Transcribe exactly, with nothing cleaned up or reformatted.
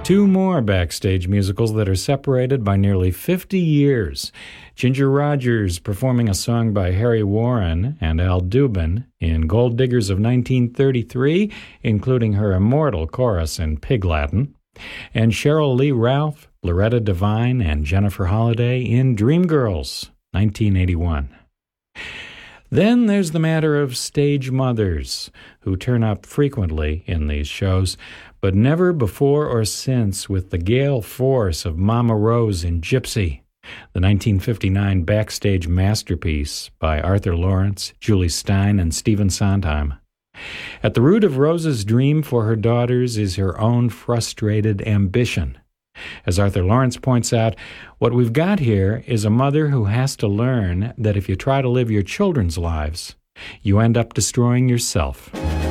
Two more backstage musicals that are separated by nearly fifty years. Ginger Rogers performing a song by Harry Warren and Al Dubin in Gold Diggers of nineteen thirty-three, including her immortal chorus in Pig Latin, and Cheryl Lee Ralph, Loretta Devine, and Jennifer Holliday in Dreamgirls, nineteen eighty-one. Then there's the matter of stage mothers, who turn up frequently in these shows, but never before or since with the gale force of Mama Rose in Gypsy, the nineteen fifty-nine backstage masterpiece by Arthur Lawrence, Julie Stein, and Stephen Sondheim. At the root of Rose's dream for her daughters is her own frustrated ambition. As Arthur Lawrence points out, what we've got here is a mother who has to learn that if you try to live your children's lives, you end up destroying yourself.